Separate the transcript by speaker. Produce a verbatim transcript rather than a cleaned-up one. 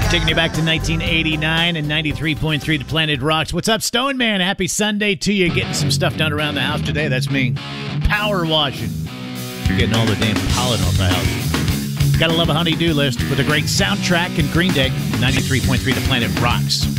Speaker 1: Taking you back to nineteen eighty-nine and ninety-three point three to Planet Rocks. What's up, Stone Man? Happy Sunday to you. Getting some stuff done around the house today. That's me. Power washing. Getting all the damn pollen off the house. Gotta love a honey-do list with a great soundtrack and Green Day. ninety-three point three to Planet Rocks.